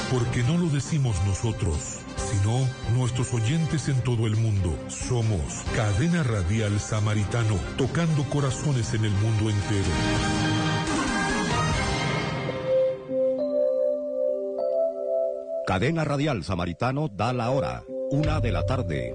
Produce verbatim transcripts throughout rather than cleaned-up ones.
Porque no lo decimos nosotros, sino nuestros oyentes en todo el mundo. Somos Cadena Radial Samaritano, tocando corazones en el mundo entero. Cadena Radial Samaritano da la hora, una de la tarde.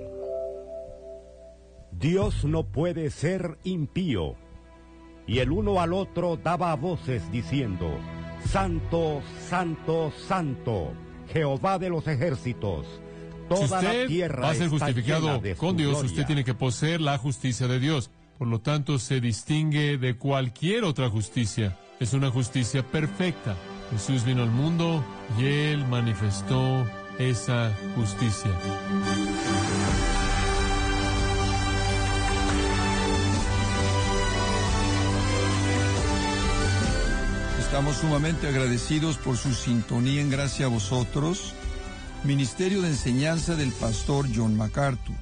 Dios no puede ser impío. Y el uno al otro daba voces diciendo: Santo, Santo, Santo, Jehová de los ejércitos. Toda si la tierra va a ser está justificado llena de con su Dios, gloria. usted tiene que poseer la justicia de Dios. Por lo tanto, se distingue de cualquier otra justicia. Es una justicia perfecta. Jesús vino al mundo y Él manifestó esa justicia. Estamos sumamente agradecidos por su sintonía en Gracia a Vosotros, Ministerio de Enseñanza del Pastor John MacArthur.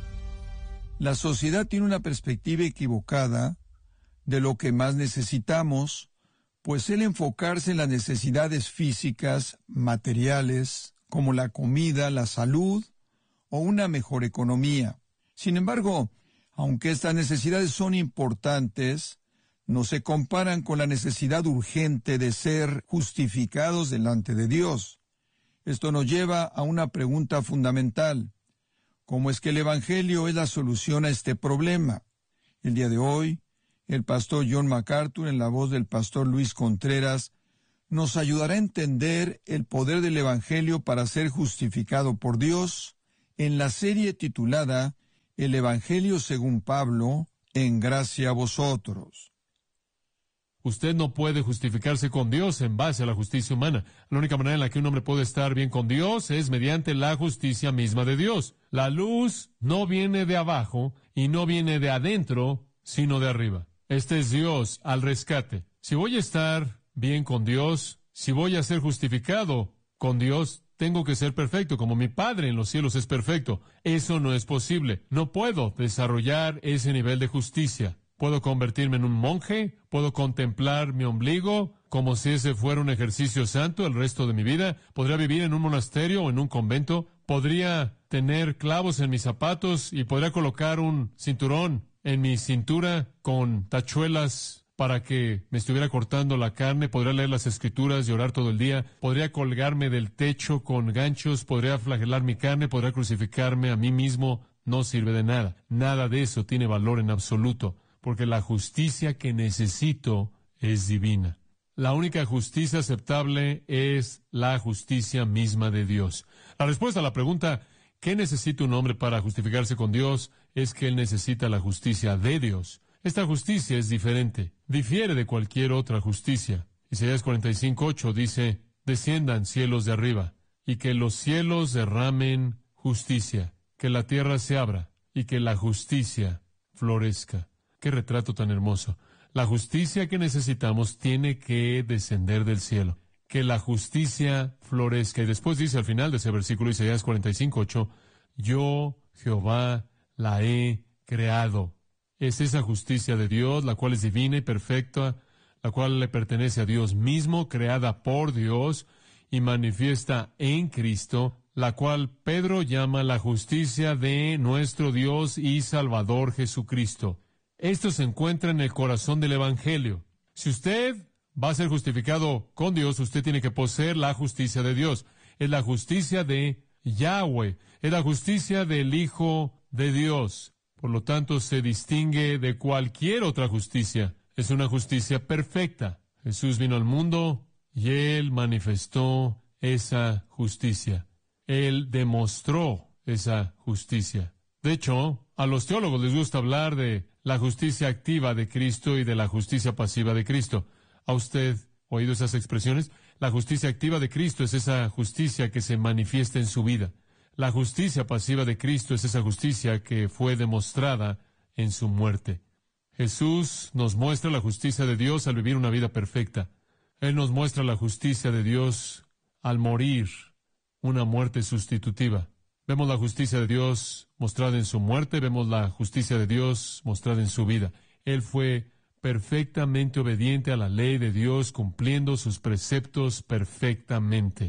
La sociedad tiene una perspectiva equivocada de lo que más necesitamos, pues el enfocarse en las necesidades físicas, materiales, como la comida, la salud o una mejor economía. Sin embargo, aunque estas necesidades son importantes, no se comparan con la necesidad urgente de ser justificados delante de Dios. Esto nos lleva a una pregunta fundamental: ¿cómo es que el Evangelio es la solución a este problema? El día de hoy, el pastor John MacArthur, en la voz del pastor Luis Contreras, nos ayudará a entender el poder del Evangelio para ser justificado por Dios en la serie titulada El Evangelio según Pablo, en gracia a vosotros. Usted no puede justificarse con Dios en base a la justicia humana. La única manera en la que un hombre puede estar bien con Dios es mediante la justicia misma de Dios. La luz no viene de abajo y no viene de adentro, sino de arriba. Este es Dios al rescate. Si voy a estar bien con Dios, si voy a ser justificado con Dios, tengo que ser perfecto, como mi Padre en los cielos es perfecto. Eso no es posible. No puedo desarrollar ese nivel de justicia. Puedo convertirme en un monje, puedo contemplar mi ombligo como si ese fuera un ejercicio santo el resto de mi vida, podría vivir en un monasterio o en un convento, podría tener clavos en mis zapatos y podría colocar un cinturón en mi cintura con tachuelas para que me estuviera cortando la carne, podría leer las escrituras y orar todo el día, podría colgarme del techo con ganchos, podría flagelar mi carne, podría crucificarme a mí mismo. No sirve de nada. Nada de eso tiene valor en absoluto, porque la justicia que necesito es divina. La única justicia aceptable es la justicia misma de Dios. La respuesta a la pregunta, ¿qué necesita un hombre para justificarse con Dios?, es que él necesita la justicia de Dios. Esta justicia es diferente, difiere de cualquier otra justicia. Isaías cuarenta y cinco, ocho dice: desciendan cielos de arriba, y que los cielos derramen justicia, que la tierra se abra, y que la justicia florezca. ¡Qué retrato tan hermoso! La justicia que necesitamos tiene que descender del cielo. Que la justicia florezca. Y después dice al final de ese versículo, Isaías cuarenta y cinco, ocho, yo, Jehová, la he creado. Es esa justicia de Dios, la cual es divina y perfecta, la cual le pertenece a Dios mismo, creada por Dios y manifiesta en Cristo, la cual Pedro llama la justicia de nuestro Dios y Salvador Jesucristo. Esto se encuentra en el corazón del Evangelio. Si usted va a ser justificado con Dios, usted tiene que poseer la justicia de Dios. Es la justicia de Yahweh, es la justicia del Hijo de Dios. Por lo tanto, se distingue de cualquier otra justicia. Es una justicia perfecta. Jesús vino al mundo y Él manifestó esa justicia. Él demostró esa justicia. De hecho, a los teólogos les gusta hablar de la justicia activa de Cristo y de la justicia pasiva de Cristo. ¿Ha usted oído esas expresiones? La justicia activa de Cristo es esa justicia que se manifiesta en su vida. La justicia pasiva de Cristo es esa justicia que fue demostrada en su muerte. Jesús nos muestra la justicia de Dios al vivir una vida perfecta. Él nos muestra la justicia de Dios al morir una muerte sustitutiva. Vemos la justicia de Dios mostrada en su muerte, vemos la justicia de Dios mostrada en su vida. Él fue perfectamente obediente a la ley de Dios, cumpliendo sus preceptos perfectamente.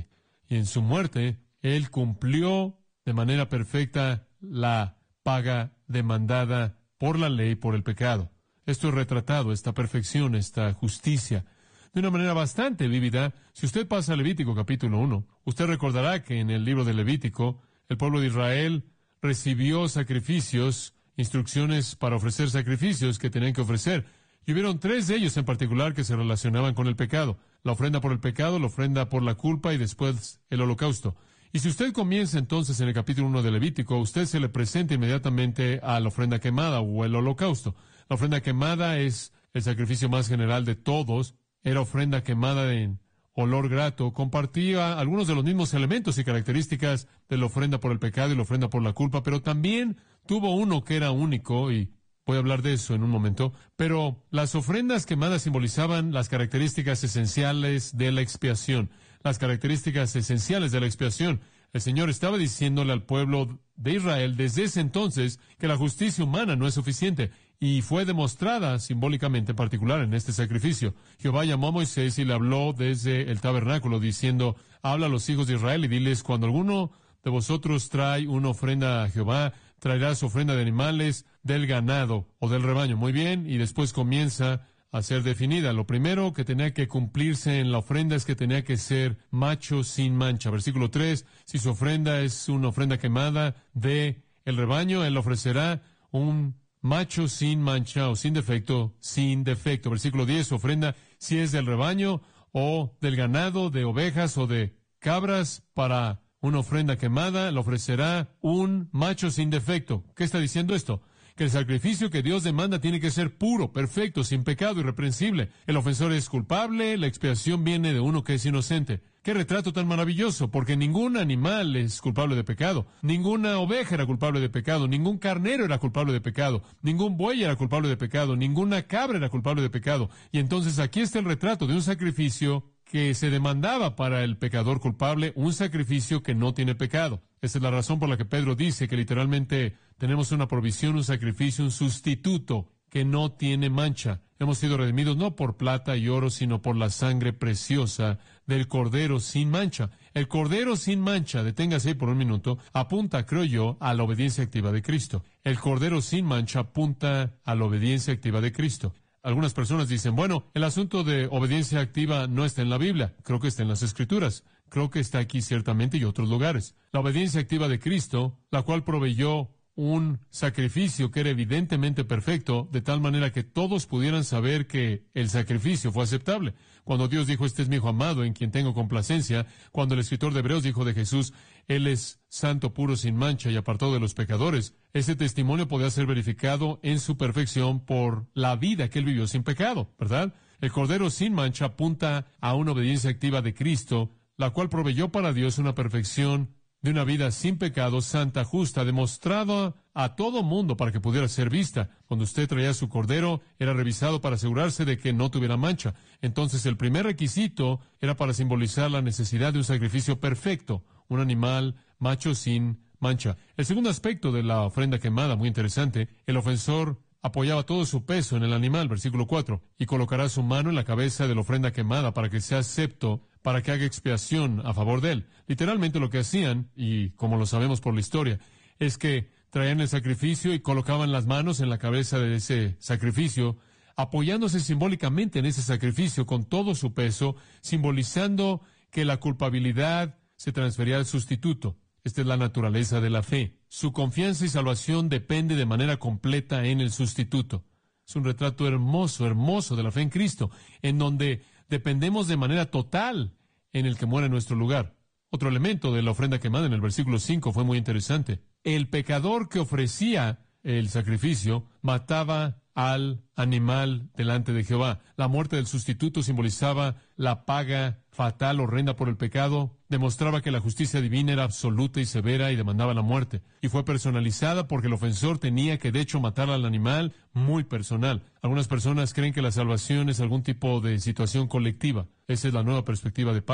y en su muerte, Él cumplió de manera perfecta la paga demandada por la ley, por el pecado. Esto es retratado, esta perfección, esta justicia, de una manera bastante vívida. Si usted pasa a Levítico capítulo uno, usted recordará que en el libro de Levítico, el pueblo de Israel recibió sacrificios, instrucciones para ofrecer sacrificios que tenían que ofrecer. Y hubieron tres de ellos en particular que se relacionaban con el pecado. La ofrenda por el pecado, la ofrenda por la culpa y después el holocausto. Y si usted comienza entonces en el capítulo uno de Levítico, usted se le presenta inmediatamente a la ofrenda quemada o el holocausto. La ofrenda quemada es el sacrificio más general de todos. Era ofrenda quemada en olor grato. Compartía algunos de los mismos elementos y características de la ofrenda por el pecado y la ofrenda por la culpa, pero también tuvo uno que era único, y voy a hablar de eso en un momento. Pero las ofrendas quemadas simbolizaban las características esenciales de la expiación. Las características esenciales de la expiación. El Señor estaba diciéndole al pueblo de Israel desde ese entonces que la justicia humana no es suficiente, y fue demostrada simbólicamente en particular en este sacrificio. Jehová llamó a Moisés y le habló desde el tabernáculo diciendo: habla a los hijos de Israel y diles, cuando alguno de vosotros trae una ofrenda a Jehová, traerá su ofrenda de animales del ganado o del rebaño. Muy bien, y después comienza a ser definida. Lo primero que tenía que cumplirse en la ofrenda es que tenía que ser macho sin mancha. Versículo tres, si su ofrenda es una ofrenda quemada de el rebaño, él ofrecerá un macho sin mancha o sin defecto, sin defecto. Versículo diez, su ofrenda, si es del rebaño o del ganado, de ovejas o de cabras, para una ofrenda quemada, le ofrecerá un macho sin defecto. ¿Qué está diciendo esto? Que el sacrificio que Dios demanda tiene que ser puro, perfecto, sin pecado, irreprensible. El ofensor es culpable, la expiación viene de uno que es inocente. ¡Qué retrato tan maravilloso! Porque ningún animal es culpable de pecado, ninguna oveja era culpable de pecado, ningún carnero era culpable de pecado, ningún buey era culpable de pecado, ninguna cabra era culpable de pecado. Y entonces aquí está el retrato de un sacrificio que se demandaba para el pecador culpable, un sacrificio que no tiene pecado. Esa es la razón por la que Pedro dice que literalmente tenemos una provisión, un sacrificio, un sustituto que no tiene mancha. Hemos sido redimidos no por plata y oro, sino por la sangre preciosa del Cordero sin mancha. El Cordero sin mancha, deténgase ahí por un minuto, apunta, creo yo, a la obediencia activa de Cristo. El Cordero sin mancha apunta a la obediencia activa de Cristo. Algunas personas dicen, bueno, el asunto de obediencia activa no está en la Biblia. Creo que está en las Escrituras. Creo que está aquí ciertamente y otros lugares. La obediencia activa de Cristo, la cual proveyó un sacrificio que era evidentemente perfecto, de tal manera que todos pudieran saber que el sacrificio fue aceptable. Cuando Dios dijo, este es mi Hijo amado, en quien tengo complacencia, cuando el escritor de Hebreos dijo de Jesús, Él es santo, puro, sin mancha y apartado de los pecadores, ese testimonio podía ser verificado en su perfección por la vida que Él vivió sin pecado, ¿verdad? El Cordero sin mancha apunta a una obediencia activa de Cristo, la cual proveyó para Dios una perfección de una vida sin pecado, santa, justa, demostrada a todo mundo para que pudiera ser vista. Cuando usted traía su cordero, era revisado para asegurarse de que no tuviera mancha. Entonces, el primer requisito era para simbolizar la necesidad de un sacrificio perfecto, un animal macho sin mancha. El segundo aspecto de la ofrenda quemada, muy interesante, el ofensor apoyaba todo su peso en el animal, versículo cuatro, y colocará su mano en la cabeza de la ofrenda quemada para que sea acepto, para que haga expiación a favor de él. Literalmente lo que hacían, y como lo sabemos por la historia, es que traían el sacrificio y colocaban las manos en la cabeza de ese sacrificio, apoyándose simbólicamente en ese sacrificio con todo su peso, simbolizando que la culpabilidad se transfería al sustituto. Esta es la naturaleza de la fe. Su confianza y salvación depende de manera completa en el sustituto. Es un retrato hermoso, hermoso de la fe en Cristo, en donde dependemos de manera total en el que muere en nuestro lugar. Otro elemento de la ofrenda quemada en el versículo cinco fue muy interesante. El pecador que ofrecía el sacrificio mataba al animal delante de Jehová. La muerte del sustituto simbolizaba la paga fatal, horrenda por el pecado, demostraba que la justicia divina era absoluta y severa y demandaba la muerte. Y fue personalizada porque el ofensor tenía que, de hecho, matar al animal, muy personal. Algunas personas creen que la salvación es algún tipo de situación colectiva. Esa es la nueva perspectiva de Pablo.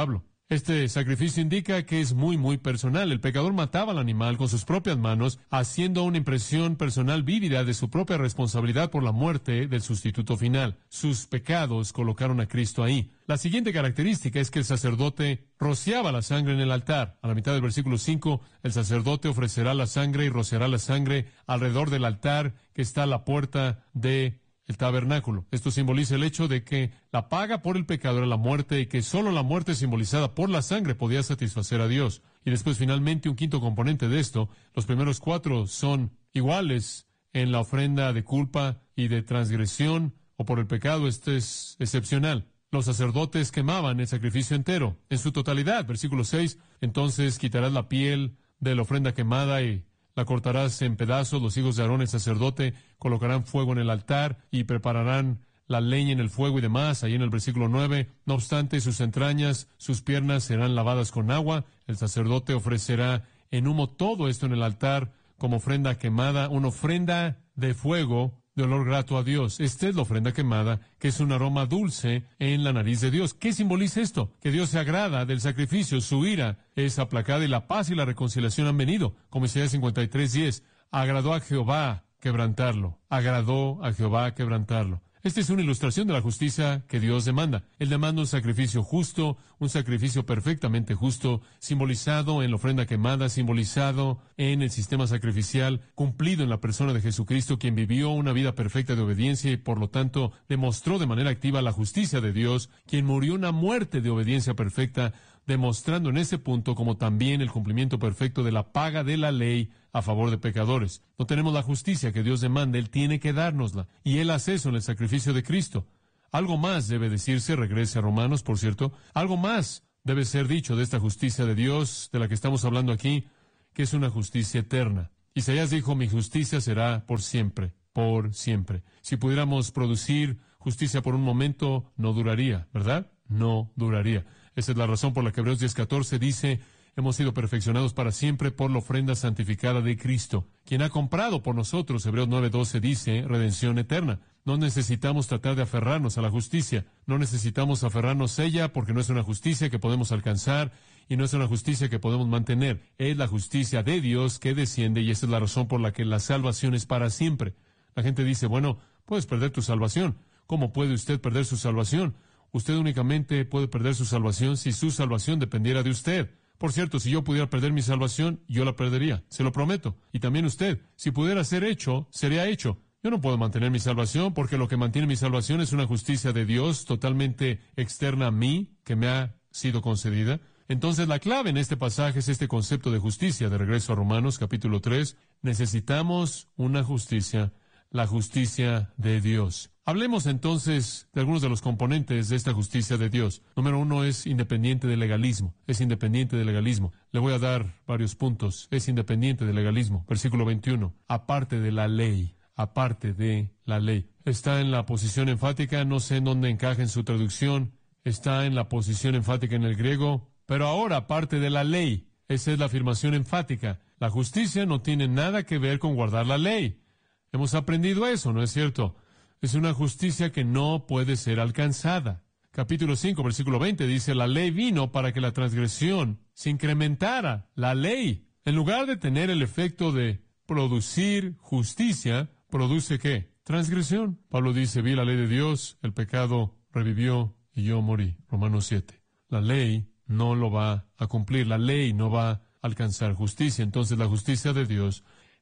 Este sacrificio indica que es muy, muy personal. El pecador mataba al animal con sus propias manos, haciendo una impresión personal vívida de su propia responsabilidad por la muerte del sustituto final. Sus pecados colocaron a Cristo ahí. La siguiente característica es que el sacerdote rociaba la sangre en el altar. A la mitad del versículo cinco, el sacerdote ofrecerá la sangre y rociará la sangre alrededor del altar que está a la puerta de el tabernáculo. Esto simboliza el hecho de que la paga por el pecado era la muerte y que solo la muerte simbolizada por la sangre podía satisfacer a Dios. Y después, finalmente, un quinto componente de esto. Los primeros cuatro son iguales en la ofrenda de culpa y de transgresión o por el pecado. Este es excepcional. Los sacerdotes quemaban el sacrificio entero, en su totalidad. Versículo seis, entonces quitarás la piel de la ofrenda quemada y la cortarás en pedazos. Los hijos de Aarón, el sacerdote, colocarán fuego en el altar y prepararán la leña en el fuego y demás. Ahí en el versículo nueve, no obstante, sus entrañas, sus piernas serán lavadas con agua. El sacerdote ofrecerá en humo todo esto en el altar como ofrenda quemada, una ofrenda de fuego de olor grato a Dios. Esta es la ofrenda quemada, que es un aroma dulce en la nariz de Dios. ¿Qué simboliza esto? Que Dios se agrada del sacrificio, su ira es aplacada y la paz y la reconciliación han venido. Como Isaías cincuenta y tres diez, agradó a Jehová quebrantarlo. Agradó a Jehová quebrantarlo. Esta es una ilustración de la justicia que Dios demanda. Él demanda un sacrificio justo, un sacrificio perfectamente justo, simbolizado en la ofrenda quemada, simbolizado en el sistema sacrificial, cumplido en la persona de Jesucristo, quien vivió una vida perfecta de obediencia y por lo tanto demostró de manera activa la justicia de Dios, quien murió una muerte de obediencia perfecta, demostrando en ese punto como también el cumplimiento perfecto de la paga de la ley a favor de pecadores. No tenemos la justicia que Dios demanda, Él tiene que dárnosla, y Él hace eso en el sacrificio de Cristo. Algo más debe decirse, regrese a Romanos, por cierto, algo más debe ser dicho de esta justicia de Dios, de la que estamos hablando aquí, que es una justicia eterna. Isaías dijo, mi justicia será por siempre, por siempre. Si pudiéramos producir justicia por un momento, no duraría, ¿verdad? No duraría. Esa es la razón por la que Hebreos diez catorce dice, hemos sido perfeccionados para siempre por la ofrenda santificada de Cristo, quien ha comprado por nosotros. Hebreos nueve doce dice, redención eterna. No necesitamos tratar de aferrarnos a la justicia. No necesitamos aferrarnos a ella porque no es una justicia que podemos alcanzar y no es una justicia que podemos mantener. Es la justicia de Dios que desciende y esa es la razón por la que la salvación es para siempre. La gente dice, bueno, puedes perder tu salvación. ¿Cómo puede usted perder su salvación? Usted únicamente puede perder su salvación si su salvación dependiera de usted. Por cierto, si yo pudiera perder mi salvación, yo la perdería, se lo prometo. Y también usted, si pudiera ser hecho, sería hecho. Yo no puedo mantener mi salvación porque lo que mantiene mi salvación es una justicia de Dios totalmente externa a mí, que me ha sido concedida. Entonces la clave en este pasaje es este concepto de justicia. De regreso a Romanos capítulo tres, necesitamos una justicia, la justicia de Dios. Hablemos entonces de algunos de los componentes de esta justicia de Dios. Número uno es independiente del legalismo. Es independiente del legalismo. Le voy a dar varios puntos. Es independiente del legalismo. Versículo veintiuno. Aparte de la ley. Aparte de la ley. Está en la posición enfática. No sé en dónde encaja en su traducción. Está en la posición enfática en el griego. Pero ahora, aparte de la ley. Esa es la afirmación enfática. La justicia no tiene nada que ver con guardar la ley. Hemos aprendido eso, ¿no es cierto? Es una justicia que no puede ser alcanzada. Capítulo cinco, versículo veinte dice, la ley vino para que la transgresión se incrementara. La ley, en lugar de tener el efecto de producir justicia, ¿produce qué? Transgresión. Pablo dice, vi la ley de Dios, el pecado revivió y yo morí. Romanos siete. La ley no lo va a cumplir. La ley no va a alcanzar justicia. Entonces la justicia de Dios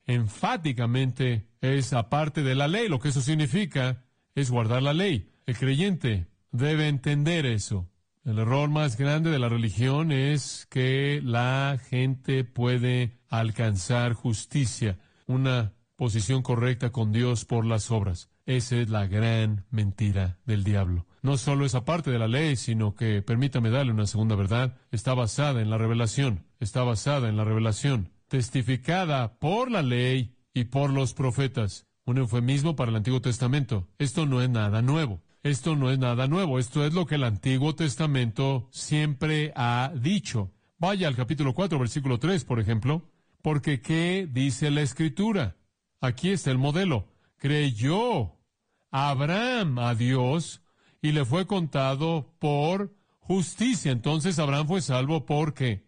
enfáticamente es aparte de la ley. Lo que eso significa es guardar la ley. El creyente debe entender eso. El error más grande de la religión es que la gente puede alcanzar justicia, una posición correcta con Dios por las obras. Esa es la gran mentira del diablo. No solo es aparte de la ley, sino que, permítame darle una segunda verdad, está basada en la revelación. Está basada en la revelación. Testificada por la ley y por los profetas. Un eufemismo para el Antiguo Testamento. Esto no es nada nuevo. Esto no es nada nuevo. Esto es lo que el Antiguo Testamento siempre ha dicho. Vaya al capítulo cuatro, versículo tres, por ejemplo. Porque ¿qué dice la Escritura? Aquí está el modelo. Creyó Abraham a Dios y le fue contado por justicia. Entonces Abraham fue salvo porque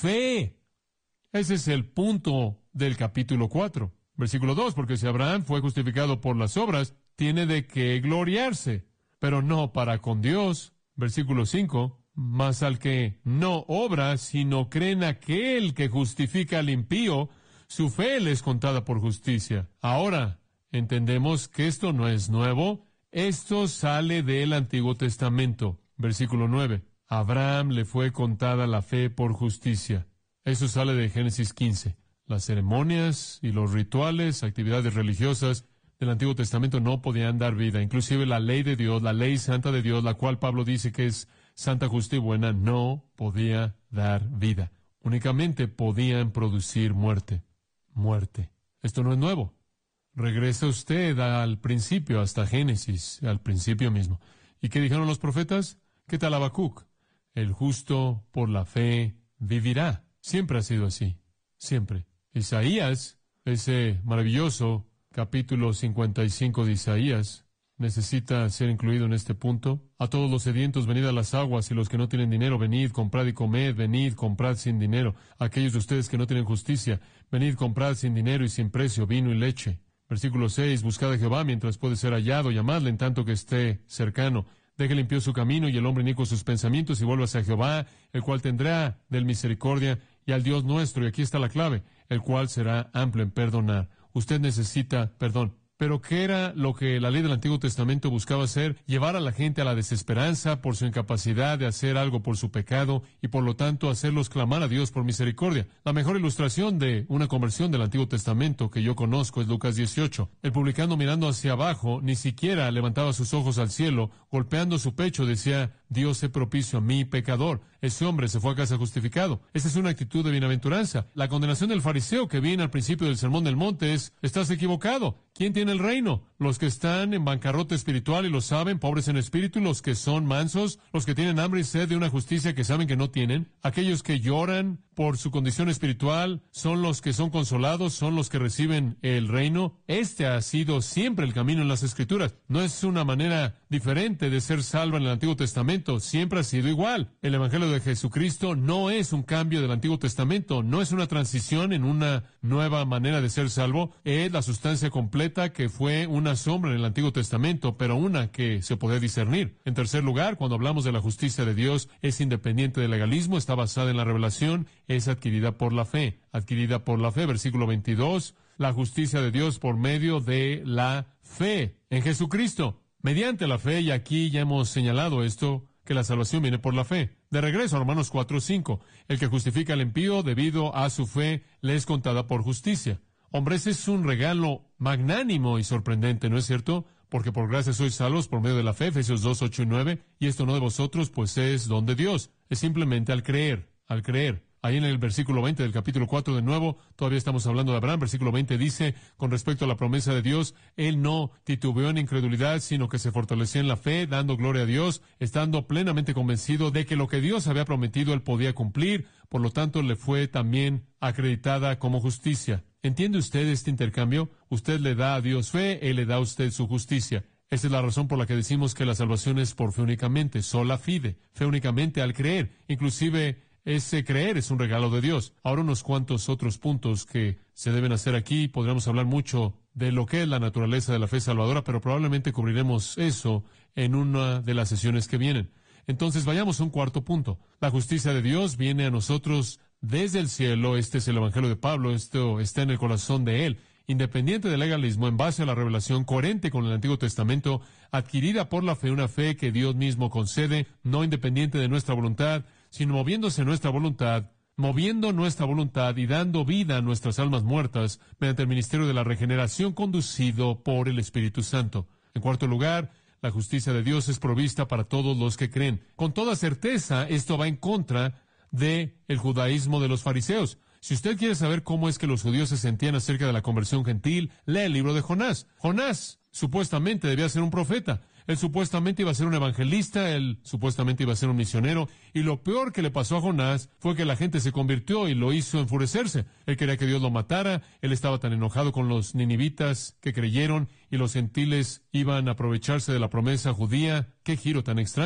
fe. Ese es el punto del capítulo cuatro. Versículo dos, porque si Abraham fue justificado por las obras, tiene de qué gloriarse, pero no para con Dios. Versículo cinco, mas al que no obra, sino cree en aquel que justifica al impío, su fe le es contada por justicia. Ahora, entendemos que esto no es nuevo. Esto sale del Antiguo Testamento. Versículo nueve. A Abraham le fue contada la fe por justicia. Eso sale de Génesis quince. Las ceremonias y los rituales, actividades religiosas del Antiguo Testamento no podían dar vida. Inclusive la ley de Dios, la ley santa de Dios, la cual Pablo dice que es santa, justa y buena, no podía dar vida. Únicamente podían producir muerte. Muerte. Esto no es nuevo. Regresa usted al principio, hasta Génesis, al principio mismo. ¿Y qué dijeron los profetas? ¿Qué tal Habacuc? El justo por la fe vivirá. Siempre ha sido así. Siempre. Isaías, ese maravilloso capítulo cincuenta y cinco de Isaías, necesita ser incluido en este punto. A todos los sedientos, venid a las aguas, y los que no tienen dinero, venid, comprad y comed, venid, comprad sin dinero. Aquellos de ustedes que no tienen justicia, venid, comprad sin dinero y sin precio vino y leche. Versículo seis, buscad a Jehová mientras puede ser hallado, llamadle en tanto que esté cercano. Deje limpio su camino y el hombre inicuo sus pensamientos, y vuélvase a Jehová, el cual tendrá del misericordia, y al Dios nuestro, y aquí está la clave, el cual será amplio en perdonar. Usted necesita perdón. Pero ¿qué era lo que la ley del Antiguo Testamento buscaba hacer? Llevar a la gente a la desesperanza por su incapacidad de hacer algo por su pecado y por lo tanto hacerlos clamar a Dios por misericordia. La mejor ilustración de una conversión del Antiguo Testamento que yo conozco es Lucas dieciocho. El publicano mirando hacia abajo ni siquiera levantaba sus ojos al cielo, golpeando su pecho decía, Dios sé propicio a mí, pecador. Ese hombre se fue a casa justificado. Esa es una actitud de bienaventuranza. La condenación del fariseo que viene al principio del Sermón del Monte es, estás equivocado. ¿Quién tiene el reino? Los que están en bancarrota espiritual y lo saben, pobres en espíritu, los que son mansos, los que tienen hambre y sed de una justicia que saben que no tienen, aquellos que lloran por su condición espiritual, son los que son consolados, son los que reciben el reino. Este ha sido siempre el camino en las Escrituras. No es una manera diferente de ser salvo en el Antiguo Testamento, siempre ha sido igual. El Evangelio de Jesucristo no es un cambio del Antiguo Testamento, no es una transición en una nueva manera de ser salvo, es la sustancia completa que fue una sombra en el Antiguo Testamento, pero una que se puede discernir. En tercer lugar, cuando hablamos de la justicia de Dios, es independiente del legalismo, está basada en la revelación, es adquirida por la fe, adquirida por la fe. Versículo veintidós, la justicia de Dios por medio de la fe en Jesucristo, mediante la fe, y aquí ya hemos señalado esto, que la salvación viene por la fe. De regreso a Romanos cuatro cinco, el que justifica al impío debido a su fe le es contada por justicia. Hombre, ese es un regalo magnánimo y sorprendente, ¿no es cierto? Porque por gracia sois salvos por medio de la fe, Efesios dos, ocho y nueve, y esto no de vosotros, pues es don de Dios. Es simplemente al creer, al creer. Ahí en el versículo veinte del capítulo cuatro de nuevo, todavía estamos hablando de Abraham. Versículo veinte dice, con respecto a la promesa de Dios, él no titubeó en incredulidad, sino que se fortaleció en la fe, dando gloria a Dios, estando plenamente convencido de que lo que Dios había prometido él podía cumplir, por lo tanto le fue también acreditada como justicia. ¿Entiende usted este intercambio? Usted le da a Dios fe, él le da a usted su justicia. Esa es la razón por la que decimos que la salvación es por fe únicamente, sola fide, fe únicamente al creer. Inclusive, ese creer es un regalo de Dios. Ahora unos cuantos otros puntos que se deben hacer aquí. Podríamos hablar mucho de lo que es la naturaleza de la fe salvadora, pero probablemente cubriremos eso en una de las sesiones que vienen. Entonces vayamos a un cuarto punto. La justicia de Dios viene a nosotros desde el cielo. Este es el Evangelio de Pablo. Esto está en el corazón de él. Independiente del legalismo, en base a la revelación coherente con el Antiguo Testamento, adquirida por la fe, una fe que Dios mismo concede, no independiente de nuestra voluntad, sino moviéndose nuestra voluntad, moviendo nuestra voluntad y dando vida a nuestras almas muertas mediante el ministerio de la regeneración conducido por el Espíritu Santo. En cuarto lugar, la justicia de Dios es provista para todos los que creen. Con toda certeza, esto va en contra del judaísmo de los fariseos. Si usted quiere saber cómo es que los judíos se sentían acerca de la conversión gentil, lea el libro de Jonás. Jonás supuestamente debía ser un profeta. Él supuestamente iba a ser un evangelista, él supuestamente iba a ser un misionero, y lo peor que le pasó a Jonás fue que la gente se convirtió y lo hizo enfurecerse. Él quería que Dios lo matara, él estaba tan enojado con los ninivitas que creyeron, y los gentiles iban a aprovecharse de la promesa judía. ¡Qué giro tan extraño!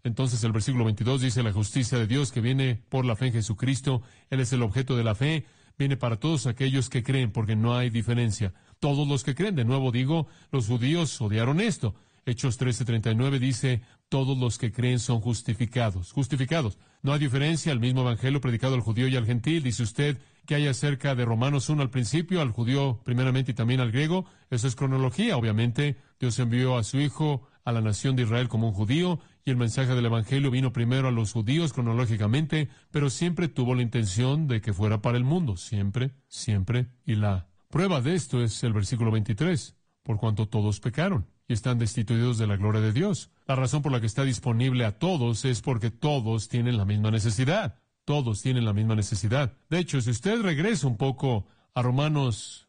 Entonces el versículo veintidós dice, la justicia de Dios que viene por la fe en Jesucristo, Él es el objeto de la fe, viene para todos aquellos que creen, porque no hay diferencia. Todos los que creen, de nuevo digo, los judíos odiaron esto. Hechos trece treinta y nueve dice, todos los que creen son justificados. Justificados. No hay diferencia, el mismo evangelio predicado al judío y al gentil. Dice usted que hay acerca de Romanos uno al principio, al judío primeramente y también al griego. Eso es cronología, obviamente. Dios envió a su Hijo a la nación de Israel como un judío, y el mensaje del evangelio vino primero a los judíos cronológicamente, pero siempre tuvo la intención de que fuera para el mundo. Siempre, siempre. Y la prueba de esto es el versículo veintitrés. Por cuanto todos pecaron y están destituidos de la gloria de Dios. La razón por la que está disponible a todos es porque todos tienen la misma necesidad. Todos tienen la misma necesidad. De hecho, si usted regresa un poco a Romanos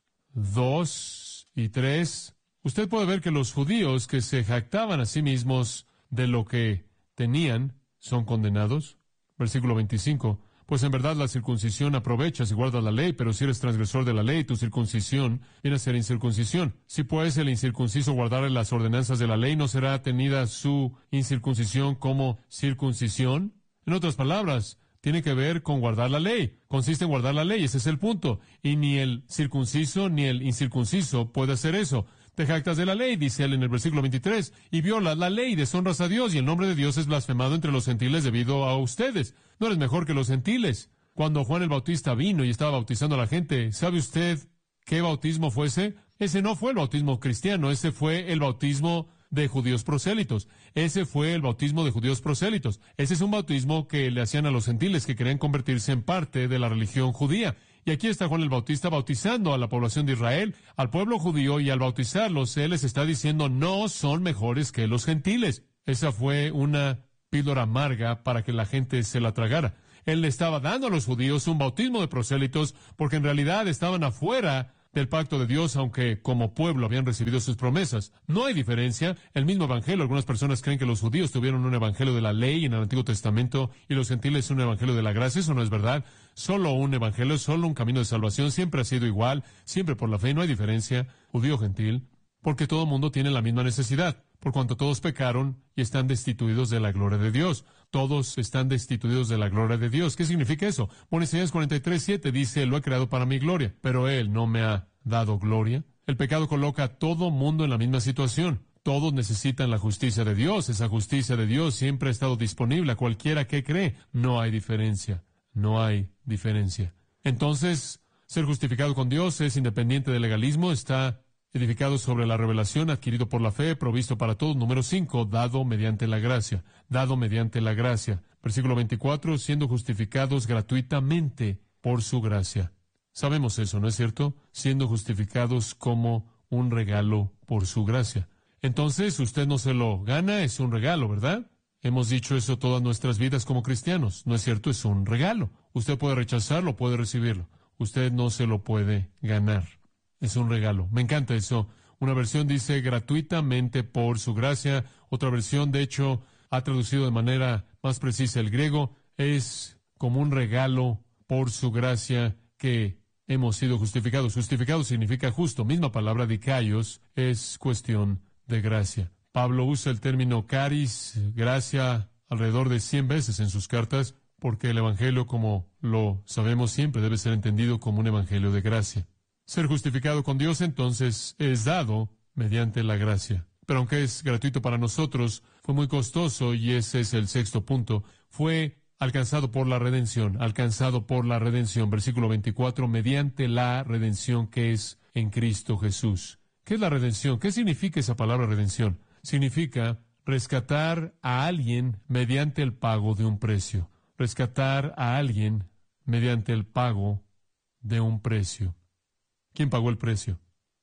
dos y tres, usted puede ver que los judíos que se jactaban a sí mismos de lo que tenían son condenados. Versículo veinticinco. Pues en verdad la circuncisión aprovecha si guardas la ley, pero si eres transgresor de la ley, tu circuncisión viene a ser incircuncisión. Si pues el incircunciso guardare las ordenanzas de la ley, ¿no será tenida su incircuncisión como circuncisión? En otras palabras, tiene que ver con guardar la ley. Consiste en guardar la ley, ese es el punto. Y ni el circunciso ni el incircunciso puede hacer eso. Te jactas de la ley, dice él en el versículo veintitrés, y violas la ley y deshonras a Dios, y el nombre de Dios es blasfemado entre los gentiles debido a ustedes. No eres mejor que los gentiles. Cuando Juan el Bautista vino y estaba bautizando a la gente, ¿sabe usted qué bautismo fue ese? Ese no fue el bautismo cristiano, ese fue el bautismo de judíos prosélitos. Ese fue el bautismo de judíos prosélitos. Ese es un bautismo que le hacían a los gentiles que querían convertirse en parte de la religión judía. Y aquí está Juan el Bautista bautizando a la población de Israel, al pueblo judío, y al bautizarlos, él les está diciendo, no son mejores que los gentiles. Esa fue una píldora amarga para que la gente se la tragara. Él le estaba dando a los judíos un bautismo de prosélitos, porque en realidad estaban afuera del pacto de Dios, aunque como pueblo habían recibido sus promesas. No hay diferencia. El mismo evangelio, algunas personas creen que los judíos tuvieron un evangelio de la ley en el Antiguo Testamento y los gentiles un evangelio de la gracia. Eso no es verdad. Solo un evangelio, solo un camino de salvación. Siempre ha sido igual, siempre por la fe. No hay diferencia, judío o gentil, porque todo el mundo tiene la misma necesidad. Por cuanto todos pecaron y están destituidos de la gloria de Dios. Todos están destituidos de la gloria de Dios. ¿Qué significa eso? Bueno, Isaías cuarenta y tres siete dice, lo he creado para mi gloria, pero Él no me ha dado gloria. El pecado coloca a todo mundo en la misma situación. Todos necesitan la justicia de Dios. Esa justicia de Dios siempre ha estado disponible a cualquiera que cree. No hay diferencia. No hay diferencia. Entonces, ser justificado con Dios es independiente del legalismo, está edificado sobre la revelación, adquirido por la fe, provisto para todos. Número cinco, dado mediante la gracia. Dado mediante la gracia. Versículo veinticuatro, siendo justificados gratuitamente por su gracia. Sabemos eso, ¿no es cierto? Siendo justificados como un regalo por su gracia. Entonces, usted no se lo gana, es un regalo, ¿verdad? Hemos dicho eso todas nuestras vidas como cristianos, ¿no es cierto? Es un regalo. Usted puede rechazarlo, puede recibirlo. Usted no se lo puede ganar. Es un regalo. Me encanta eso. Una versión dice gratuitamente por su gracia. Otra versión, de hecho, ha traducido de manera más precisa el griego. Es como un regalo por su gracia que hemos sido justificados. Justificado significa justo. Misma palabra dikaios es cuestión de gracia. Pablo usa el término caris, gracia, alrededor de cien veces en sus cartas, porque el evangelio, como lo sabemos siempre, debe ser entendido como un evangelio de gracia. Ser justificado con Dios, entonces, es dado mediante la gracia. Pero aunque es gratuito para nosotros, fue muy costoso, y ese es el sexto punto. Fue alcanzado por la redención, alcanzado por la redención. Versículo veinticuatro, mediante la redención que es en Cristo Jesús. ¿Qué es la redención? ¿Qué significa esa palabra redención? Significa rescatar a alguien mediante el pago de un precio. Rescatar a alguien mediante el pago de un precio. ¿Quién pagó el precio?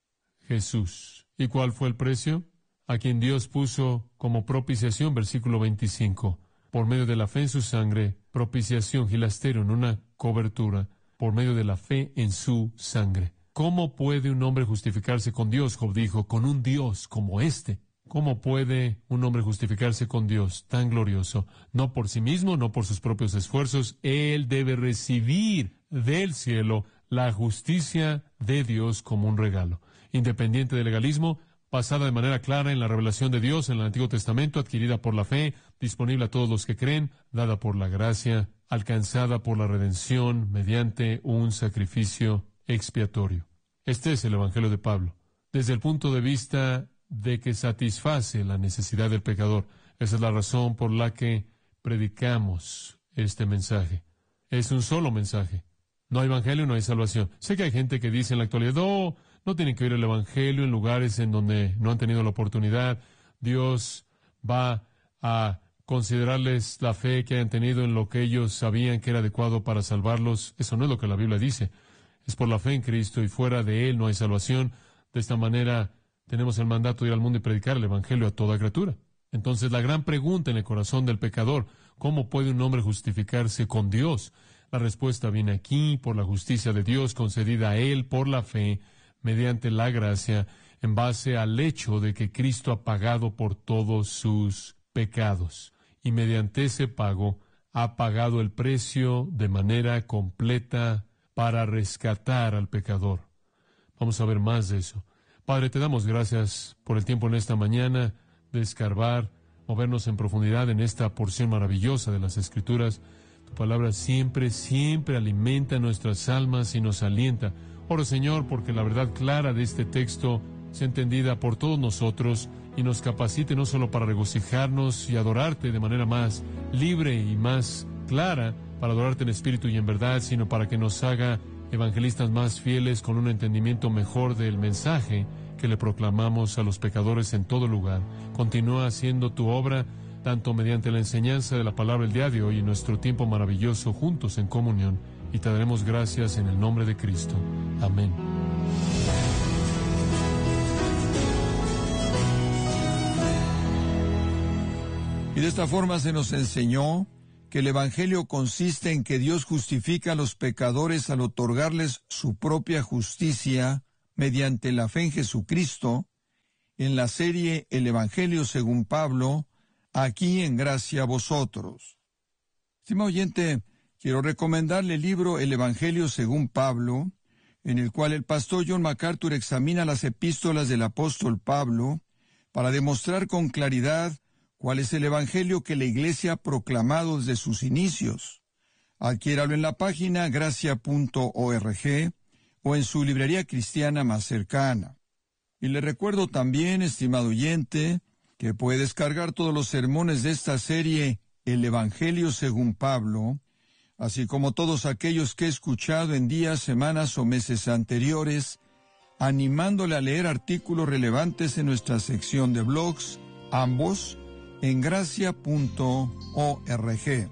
Jesús. ¿Y cuál fue el precio? A quien Dios puso como propiciación, versículo veinticinco. Por medio de la fe en su sangre, propiciación, gilasterio, en una cobertura, por medio de la fe en su sangre. ¿Cómo puede un hombre justificarse con Dios? Job dijo, con un Dios como este. ¿Cómo puede un hombre justificarse con Dios tan glorioso? No por sí mismo, no por sus propios esfuerzos. Él debe recibir del cielo la justicia de Dios como un regalo, independiente del legalismo, basada de manera clara en la revelación de Dios en el Antiguo Testamento, adquirida por la fe, disponible a todos los que creen, dada por la gracia, alcanzada por la redención mediante un sacrificio expiatorio. Este es el Evangelio de Pablo, desde el punto de vista de que satisface la necesidad del pecador. Esa es la razón por la que predicamos este mensaje. Es un solo mensaje. No hay evangelio, no hay salvación. Sé que hay gente que dice en la actualidad, no, no tienen que oír el evangelio en lugares en donde no han tenido la oportunidad. Dios va a considerarles la fe que hayan tenido en lo que ellos sabían que era adecuado para salvarlos. Eso no es lo que la Biblia dice. Es por la fe en Cristo y fuera de Él no hay salvación. De esta manera tenemos el mandato de ir al mundo y predicar el evangelio a toda criatura. Entonces la gran pregunta en el corazón del pecador, ¿cómo puede un hombre justificarse con Dios? La respuesta viene aquí por la justicia de Dios concedida a Él por la fe, mediante la gracia, en base al hecho de que Cristo ha pagado por todos sus pecados. Y mediante ese pago ha pagado el precio de manera completa para rescatar al pecador. Vamos a ver más de eso. Padre, te damos gracias por el tiempo en esta mañana de escarbar, movernos en profundidad en esta porción maravillosa de las Escrituras. Tu palabra siempre, siempre alimenta nuestras almas y nos alienta. Oro, Señor, porque la verdad clara de este texto sea entendida por todos nosotros y nos capacite no solo para regocijarnos y adorarte de manera más libre y más clara, para adorarte en espíritu y en verdad, sino para que nos haga evangelistas más fieles con un entendimiento mejor del mensaje que le proclamamos a los pecadores en todo lugar. Continúa haciendo tu obra, tanto mediante la enseñanza de la palabra el día de hoy y nuestro tiempo maravilloso juntos en comunión, y te daremos gracias en el nombre de Cristo. Amén. Y de esta forma se nos enseñó que el Evangelio consiste en que Dios justifica a los pecadores al otorgarles su propia justicia mediante la fe en Jesucristo, en la serie El Evangelio según Pablo, aquí en Gracia a Vosotros. Estimado oyente, quiero recomendarle el libro El Evangelio según Pablo, en el cual el pastor John MacArthur examina las epístolas del apóstol Pablo para demostrar con claridad cuál es el Evangelio que la Iglesia ha proclamado desde sus inicios. Adquiéralo en la página gracia punto org o en su librería cristiana más cercana. Y le recuerdo también, estimado oyente, que puede descargar todos los sermones de esta serie El Evangelio según Pablo, así como todos aquellos que he escuchado en días, semanas o meses anteriores, animándole a leer artículos relevantes en nuestra sección de blogs, ambos en gracia punto org.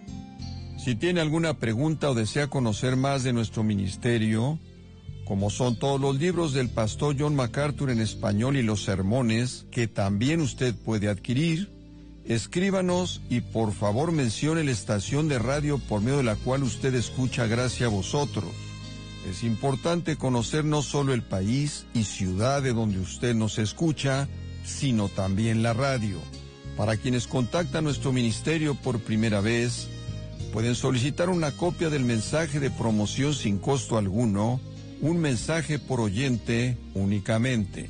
Si tiene alguna pregunta o desea conocer más de nuestro ministerio, como son todos los libros del pastor John MacArthur en español y los sermones, que también usted puede adquirir, escríbanos y por favor mencione la estación de radio por medio de la cual usted escucha Gracia a Vosotros. Es importante conocer no solo el país y ciudad de donde usted nos escucha, sino también la radio. Para quienes contactan nuestro ministerio por primera vez, pueden solicitar una copia del mensaje de promoción sin costo alguno, un mensaje por oyente únicamente.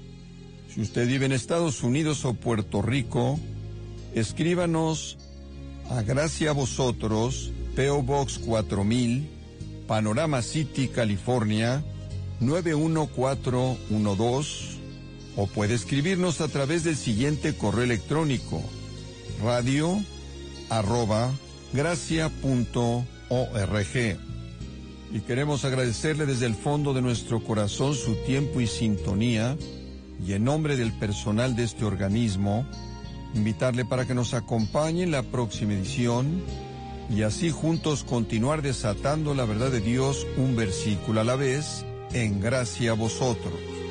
Si usted vive en Estados Unidos o Puerto Rico, escríbanos a Gracia a Vosotros, P O Box cuatro mil, Panorama City, California, nueve uno cuatro uno dos, o puede escribirnos a través del siguiente correo electrónico, radio arroba gracia punto org. Y queremos agradecerle desde el fondo de nuestro corazón su tiempo y sintonía, y en nombre del personal de este organismo, invitarle para que nos acompañe en la próxima edición, y así juntos continuar desatando la verdad de Dios un versículo a la vez, en Gracia a Vosotros.